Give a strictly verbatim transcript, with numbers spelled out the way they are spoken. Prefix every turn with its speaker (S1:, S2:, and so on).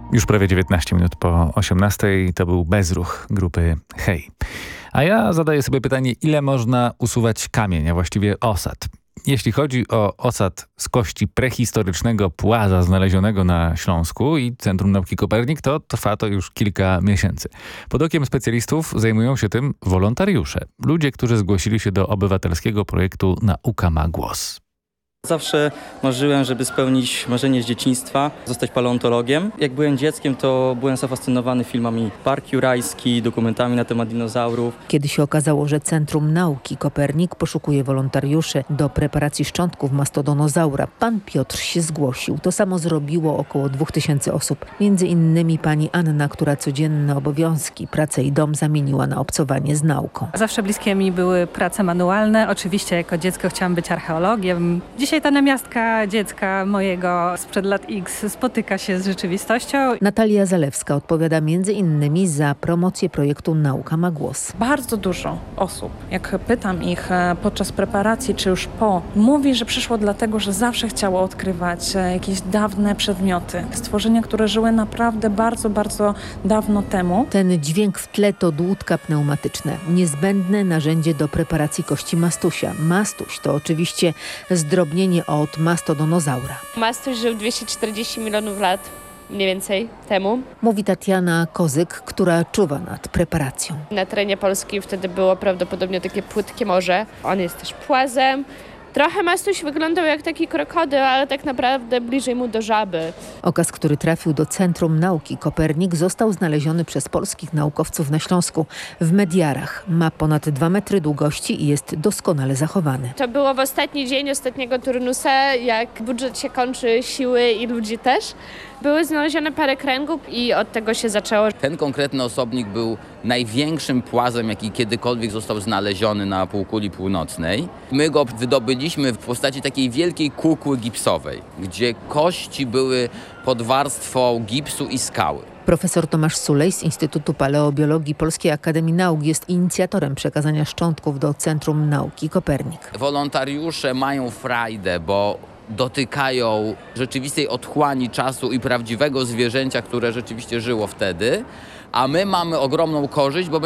S1: Już prawie dziewiętnaście minut po osiemnastej to był Bezruch grupy Hej. A ja zadaję sobie pytanie, ile można usuwać kamień, a właściwie osad. Jeśli chodzi o osad z kości prehistorycznego płaza znalezionego na Śląsku i Centrum Nauki Kopernik, to trwa to już kilka miesięcy. Pod okiem specjalistów zajmują się tym wolontariusze. Ludzie, którzy zgłosili się do obywatelskiego projektu Nauka ma głos.
S2: Zawsze marzyłem, żeby spełnić marzenie z dzieciństwa, zostać paleontologiem. Jak byłem dzieckiem, to byłem zafascynowany filmami Park Jurajski, dokumentami na temat dinozaurów.
S3: Kiedy się okazało, że Centrum Nauki Kopernik poszukuje wolontariuszy do preparacji szczątków mastodonozaura, pan Piotr się zgłosił. To samo zrobiło około dwóch tysięcy osób. Między innymi pani Anna, która codzienne obowiązki, pracę i dom zamieniła na obcowanie z nauką.
S4: Zawsze bliskie mi były prace manualne. Oczywiście jako dziecko chciałam być archeologiem. Dzisiaj ta namiastka dziecka mojego sprzed lat X spotyka się z rzeczywistością.
S3: Natalia Zalewska odpowiada między innymi za promocję projektu Nauka ma głos.
S5: Bardzo dużo osób, jak pytam ich podczas preparacji czy już po, mówi, że przyszło dlatego, że zawsze chciało odkrywać jakieś dawne przedmioty. Stworzenia, które żyły naprawdę bardzo, bardzo dawno temu.
S3: Ten dźwięk w tle to dłutka pneumatyczne. Niezbędne narzędzie do preparacji kości mastusia. Mastuś to oczywiście zdrobnienie od mastodonozaura.
S6: Mastuś żył dwieście czterdzieści milionów lat mniej więcej temu.
S3: Mówi Tatiana Kozyk, która czuwa nad preparacją.
S6: Na terenie Polski wtedy było prawdopodobnie takie płytkie morze. On jest też płazem. Trochę mastuś wyglądał jak taki krokodyl, ale tak naprawdę bliżej mu do żaby.
S3: Okaz, który trafił do Centrum Nauki Kopernik, został znaleziony przez polskich naukowców na Śląsku w Mediarach. Ma ponad dwa metry długości i jest doskonale zachowany.
S6: To było w ostatni dzień ostatniego turnusa, jak budżet się kończy, siły i ludzi też. Były znalezione parę kręgów i od tego się zaczęło.
S7: Ten konkretny osobnik był największym płazem, jaki kiedykolwiek został znaleziony na półkuli północnej. My go wydobyliśmy w postaci takiej wielkiej kukły gipsowej, gdzie kości były pod warstwą gipsu i skały.
S3: Profesor Tomasz Sulej z Instytutu Paleobiologii Polskiej Akademii Nauk jest inicjatorem przekazania szczątków do Centrum Nauki Kopernik.
S7: Wolontariusze mają frajdę, bo dotykają rzeczywistej otchłani czasu i prawdziwego zwierzęcia, które rzeczywiście żyło wtedy, a my mamy ogromną korzyść, bo